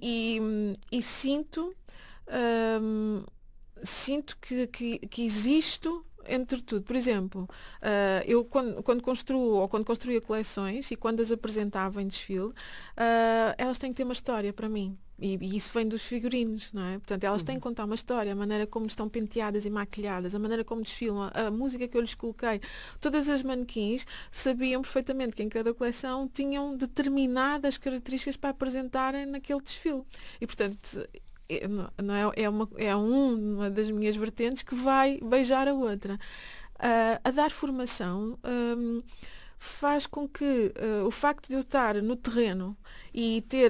e sinto, sinto que existo entre tudo. Por exemplo, eu quando construo ou quando construía coleções e quando as apresentava em desfile, elas têm que ter uma história para mim. E isso vem dos figurinos, não é? Portanto, elas têm que contar uma história, a maneira como estão penteadas e maquilhadas, a maneira como desfilam, a música que eu lhes coloquei. Todas as manequins sabiam perfeitamente que em cada coleção tinham determinadas características para apresentarem naquele desfile. E, portanto, não é uma das minhas vertentes que vai beijar a outra. A dar formação faz com que o facto de eu estar no terreno e ter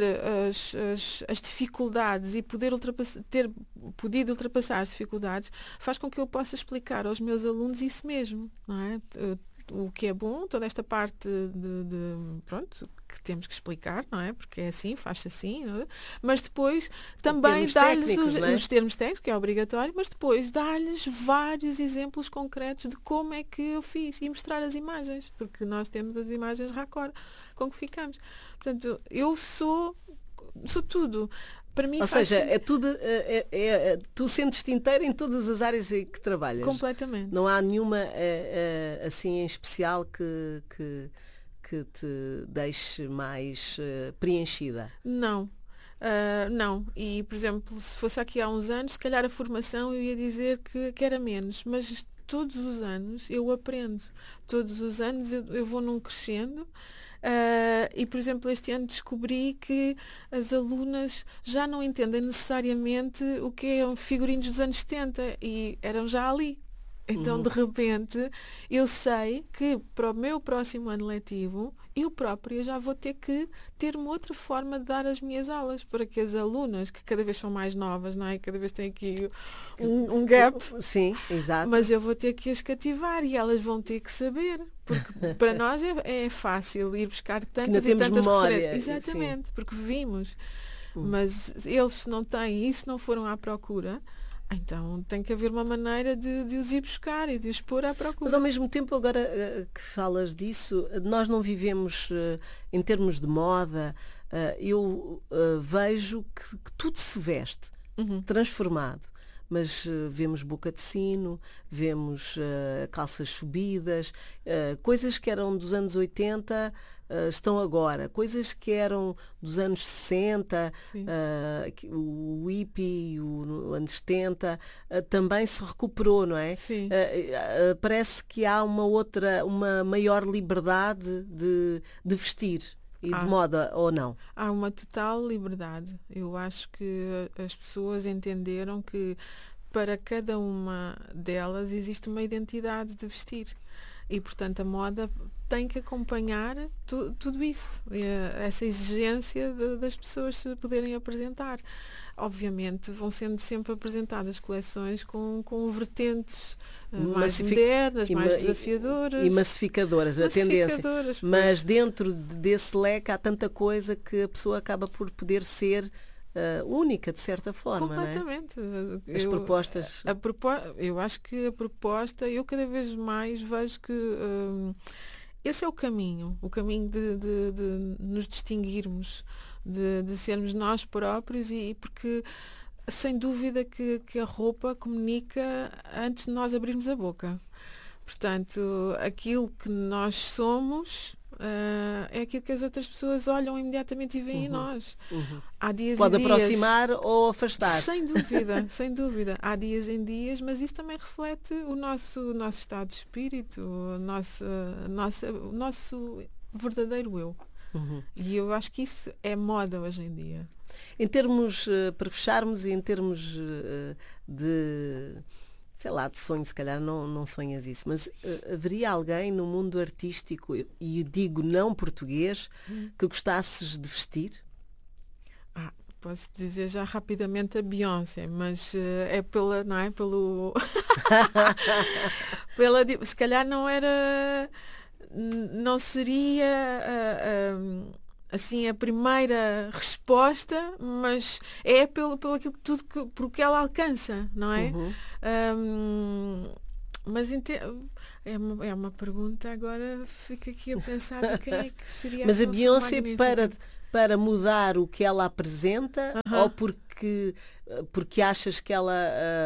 as dificuldades e ter podido ultrapassar as dificuldades, faz com que eu possa explicar aos meus alunos isso mesmo, não é? O que é bom, toda esta parte pronto, que temos que explicar, não é? Porque é assim, faz-se assim, não é? Mas depois também dar-lhes os termos técnicos, que é obrigatório, mas depois dar-lhes vários exemplos concretos de como é que eu fiz e mostrar as imagens, porque nós temos as imagens raccord com que ficamos. Portanto, eu sou tudo. Para mim, ou seja, é tudo, tu sentes-te inteira em todas as áreas em que trabalhas. Completamente. Não há nenhuma assim em especial que te deixe mais preenchida? Não. Não. E, por exemplo, se fosse aqui há uns anos, se calhar a formação eu ia dizer que era menos, mas todos os anos eu aprendo. Todos os anos eu vou num crescendo. E, por exemplo, este ano descobri que as alunas já não entendem necessariamente o que é figurinos dos anos 70 e eram já ali. Então, de repente, eu sei que para o meu próximo ano letivo, eu própria já vou ter que ter uma outra forma de dar as minhas aulas, para que as alunas, que cada vez são mais novas, não é? Cada vez têm aqui um gap. Sim, exato. Mas eu vou ter que as cativar e elas vão ter que saber. Porque para nós é fácil ir buscar tantas e tantas referências. Exatamente, sim. Porque vimos. Mas eles, se não têm e se não foram à procura, então tem que haver uma maneira de os ir buscar e de os pôr à procura. Mas ao mesmo tempo, agora que falas disso, nós não vivemos em termos de moda. Eu vejo que tudo se veste transformado. Mas vemos boca de sino, vemos calças subidas, coisas que eram dos anos 80 estão agora, coisas que eram dos anos 60, o hippie, o anos 70, também se recuperou, não é? Sim. Parece que há uma maior liberdade de vestir. E de moda ou não? Há uma total liberdade. Eu acho que as pessoas entenderam que para cada uma delas existe uma identidade de vestir. E, portanto, a moda tem que acompanhar tudo isso, essa exigência das pessoas se poderem apresentar. Obviamente vão sendo sempre apresentadas coleções com vertentes mais modernas, mais desafiadoras. E massificadoras, a tendência. Mas dentro desse leque há tanta coisa que a pessoa acaba por poder ser única, de certa forma. Completamente. Não é? As propostas. Eu acho que a proposta, eu cada vez mais vejo que esse é o caminho de nos distinguirmos, de sermos nós próprios e porque sem dúvida que a roupa comunica antes de nós abrirmos a boca. Portanto, aquilo que nós somos é aquilo que as outras pessoas olham imediatamente e veem em nós. Há dias Pode e dias, aproximar ou afastar. Sem dúvida, sem dúvida. Há dias em dias, mas isso também reflete o nosso estado de espírito, o nosso verdadeiro eu. E eu acho que isso é moda hoje em dia. Em termos, para fecharmos, em termos de... sei lá, de sonho, se calhar não sonhas isso, mas haveria alguém no mundo artístico, e digo não português, que gostasses de vestir? Posso dizer já rapidamente a Beyoncé, mas é pela, não é? Pelo... se calhar não seria assim a primeira resposta, mas é pelo aquilo por que ela alcança, não é? Mas é uma pergunta, agora fico aqui a pensar de quem é que seria mas a Beyoncé para mudar o que ela apresenta ou porque achas que ela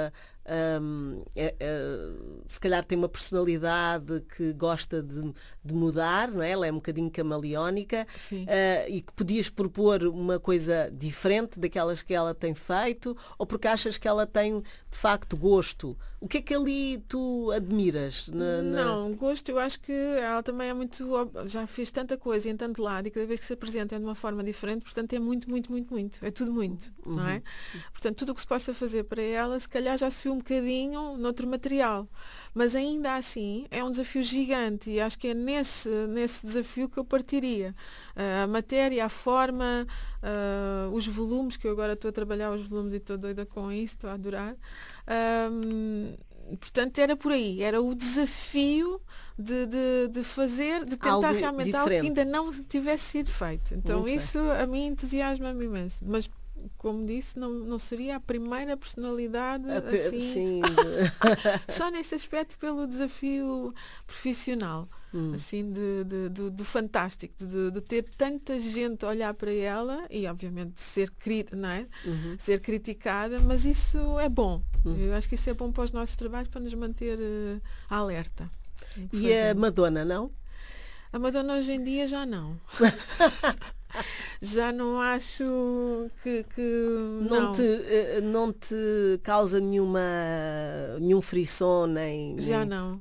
se calhar tem uma personalidade que gosta de mudar, não é? Ela é um bocadinho camaleónica e que podias propor uma coisa diferente daquelas que ela tem feito, ou porque achas que ela tem de facto gosto? O que é que ali tu admiras? Não, gosto, eu acho que ela também é muito, já fez tanta coisa em tanto lado e cada vez que se apresenta é de uma forma diferente, portanto é muito, é tudo muito, não é? Portanto, tudo o que se possa fazer para ela, se calhar já se viu um bocadinho noutro material, mas ainda assim é um desafio gigante e acho que é nesse desafio que eu partiria. A matéria, a forma, os volumes, que eu agora estou a trabalhar os volumes e estou doida com isso, estou a adorar. Portanto, era por aí, era o desafio de fazer, de tentar algo realmente diferente. algo que ainda não tivesse sido feito. Então Muito isso a mim entusiasma-me imenso. Mas como disse, não seria a primeira personalidade assim, Sim. só neste aspecto pelo desafio profissional, assim, do fantástico, de ter tanta gente a olhar para ela e obviamente ser, não é? Ser criticada, mas isso é bom. Eu acho que isso é bom para os nossos trabalhos, para nos manter alerta. E a Madonna, não? A Madonna hoje em dia já não. Já não acho que não te causa nenhum frisson nem já não.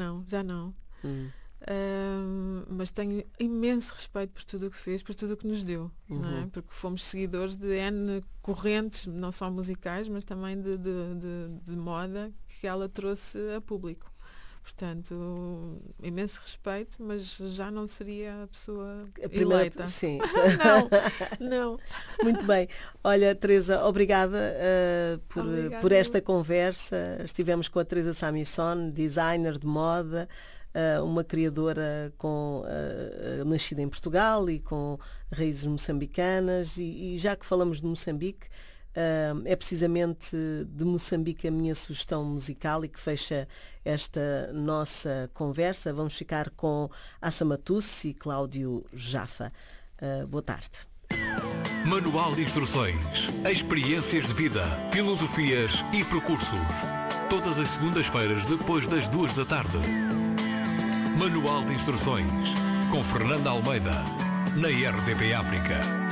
Mas tenho imenso respeito por tudo o que fez, por tudo o que nos deu, não é? Porque fomos seguidores de N correntes, não só musicais, mas também de moda que ela trouxe a público. Portanto, imenso respeito, mas já não seria a pessoa eleita. Sim. Não. Muito bem. Olha, Teresa, obrigada por esta conversa. Estivemos com a Teresa Samison, designer de moda, uma criadora nascida em Portugal e com raízes moçambicanas. E já que falamos de Moçambique, é precisamente de Moçambique a minha sugestão musical e que fecha esta nossa conversa. Vamos ficar com Assa Matusse e Cláudio Jaffa. Boa tarde. Manual de Instruções, experiências de vida, filosofias e percursos. Todas as segundas-feiras depois das 14h. Manual de Instruções, com Fernanda Almeida, na RDP África.